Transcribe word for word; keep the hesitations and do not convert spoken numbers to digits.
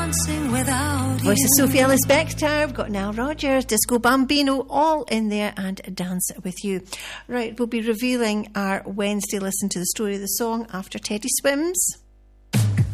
dancing without Voice you. of Sophie Ellis Bextor. We've got Nile Rodgers, Disco Bambino, all in there, and Dance With You. Right, we'll be revealing our Wednesday Listen to the Story of the Song after Teddy Swims.